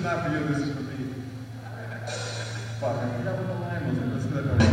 not for you, this is for me. Fuck, I forgot what the line was. Let's do that.